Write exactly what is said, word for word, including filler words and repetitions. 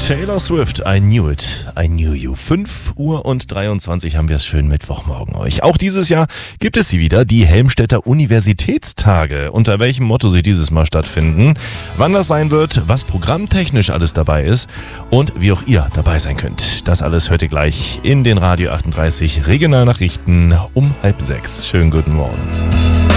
Taylor Swift, I knew it, I knew you. fünf Uhr und dreiundzwanzig haben wir es schön Mittwochmorgen euch. Auch dieses Jahr gibt es sie wieder, die Helmstedter Universitätstage. Unter welchem Motto sie dieses Mal stattfinden, wann das sein wird, was programmtechnisch alles dabei ist und wie auch ihr dabei sein könnt. Das alles hört ihr gleich in den Radio achtunddreißig Regionalnachrichten um halb sechs. Schönen guten Morgen.